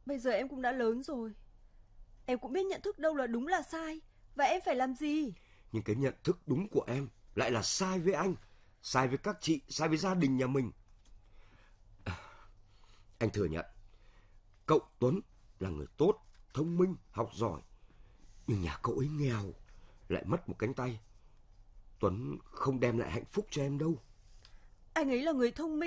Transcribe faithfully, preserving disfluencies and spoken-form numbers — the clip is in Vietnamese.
Bây giờ em cũng đã lớn rồi. Em cũng biết nhận thức đâu là đúng là sai. Và em phải làm gì? Nhưng cái nhận thức đúng của em lại là sai với anh, sai với các chị, sai với gia đình nhà mình. À, anh thừa nhận, cậu Tuấn là người tốt, thông minh, học giỏi. Nhưng nhà cậu ấy nghèo, lại mất một cánh tay. Tuấn không đem lại hạnh phúc cho em đâu. Anh ấy là người thông minh.